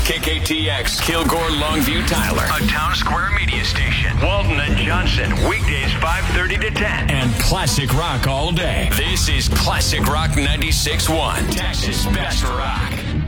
KKTX, Kilgore, Longview, Tyler. A Town Square media station. Walton and Johnson, weekdays 5:30 to 10. And classic rock all day. This is Classic Rock 96.1. Texas Best Rock.